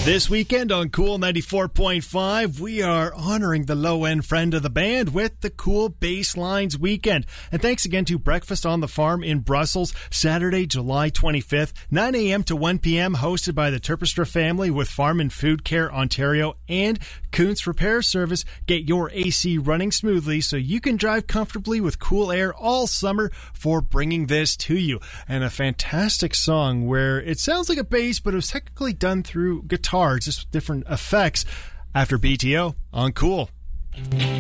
This weekend on Cool 94.5, we are honoring the low-end friend of the band with the Cool Basslines Weekend. And thanks again to Breakfast on the Farm in Brussels, Saturday, July 25th, 9 a.m. to 1 p.m., hosted by the Terpstra family with Farm and Food Care Ontario and Kuntz Repair Service. Get your AC running smoothly so you can drive comfortably with cool air all summer for bringing this to you. And a fantastic song where it sounds like a bass, but it was technically done through guitar, just with different effects, after BTO on Cool.